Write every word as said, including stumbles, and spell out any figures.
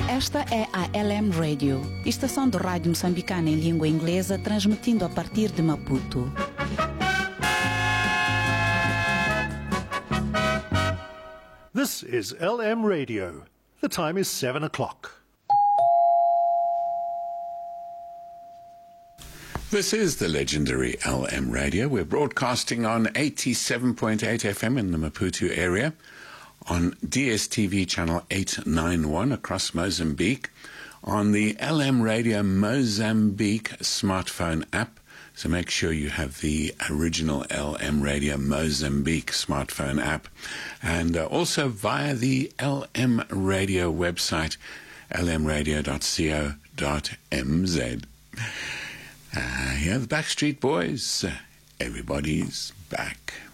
Esta é a L M Radio, estação de rádio moçambicana em língua inglesa, transmitindo a partir de Maputo. This is L M Radio. The time is seven o'clock. This is the legendary L M Radio. We're broadcasting on eighty-seven point eight F M in the Maputo area, on D S T V channel eight ninety-one across Mozambique, on the L M Radio Mozambique smartphone app. So make sure you have the original L M Radio Mozambique smartphone app, and uh, also via the L M Radio website, l m radio dot co dot m z. Uh, here are the Backstreet Boys. Uh, everybody's back.